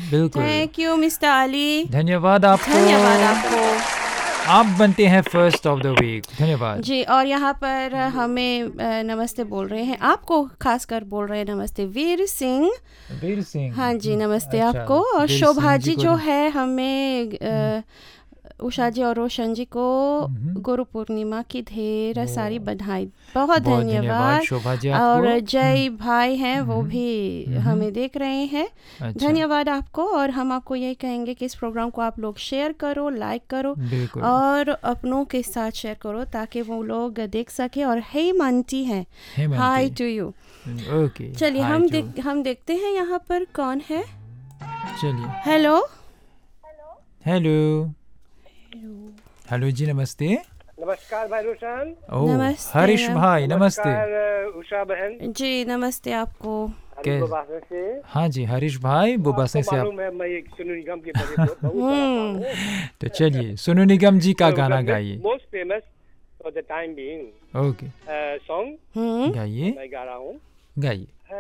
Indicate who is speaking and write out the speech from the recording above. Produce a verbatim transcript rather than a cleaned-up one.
Speaker 1: बिल्कुल।
Speaker 2: Thank you mister Ali.
Speaker 1: धन्यवाद आपको।
Speaker 2: धन्यवाद आपको।
Speaker 1: आप बनते हैं फर्स्ट ऑफ द वीक। धन्यवाद
Speaker 2: जी। और यहाँ पर हमें अ, नमस्ते बोल रहे हैं, आपको खासकर बोल रहे हैं नमस्ते वीर सिंह।
Speaker 1: वीर सिंह।
Speaker 2: हाँ जी, नमस्ते
Speaker 1: अच्छा,
Speaker 2: आपको। और
Speaker 1: वीर
Speaker 2: शोभा
Speaker 1: सिंह
Speaker 2: जी
Speaker 1: को
Speaker 2: जो
Speaker 1: तो-
Speaker 2: है हमें अ, उषा जी और रोशन जी को
Speaker 1: हम्म।
Speaker 2: गुरु पूर्णिमा की ढेर
Speaker 1: ओ,
Speaker 2: सारी बधाई। बहुत
Speaker 1: बहुत धन्यवाद
Speaker 2: धन्यवाद।
Speaker 1: शोभा जी आपको।
Speaker 2: और जय
Speaker 1: हम्म,
Speaker 2: भाई हैं, वो
Speaker 1: हम्म,
Speaker 2: भी
Speaker 1: हम्म।
Speaker 2: हमें देख रहे हैं।
Speaker 1: अच्छा,
Speaker 2: धन्यवाद आपको। और हम आपको यही कहेंगे कि इस प्रोग्राम को आप लोग शेयर करो, लाइक करो
Speaker 1: बिल्कुल।
Speaker 2: और अपनों के साथ शेयर करो ताकि वो लोग देख सके। और हे मानती हैं,
Speaker 1: हेमंती।
Speaker 2: हाय टू यू।
Speaker 1: ओके,
Speaker 2: चलिए
Speaker 1: हाय
Speaker 2: हम
Speaker 1: जो।
Speaker 2: देख हम देखते हैं यहाँ पर कौन है।
Speaker 1: चलिए।
Speaker 2: हेलो।
Speaker 1: हेलो। हेलो जी, नमस्ते।
Speaker 3: नमस्कार भाई रोशन।
Speaker 1: ओह,
Speaker 2: नमस्ते,
Speaker 1: हरीश
Speaker 2: नम-
Speaker 1: भाई नमस्ते।
Speaker 3: नमस्कार उषा बहन।
Speaker 2: जी नमस्ते आपको।
Speaker 1: के-
Speaker 3: हरिगोबासन से।
Speaker 1: हाँ जी, हरीश भाई बुबासे
Speaker 3: आपको
Speaker 1: से आप।
Speaker 3: मालूम है मैं एक सोनू निगम के बड़े बहुत बहुत बड़ा fan हूँ।
Speaker 1: तो चलिए सोनू निगम जी का गाना गाइए।
Speaker 3: Most famous for the time being
Speaker 1: okay,
Speaker 3: song
Speaker 2: हम्म।
Speaker 1: गाइए
Speaker 3: मैं गा रहा हूँ।
Speaker 1: गाइए।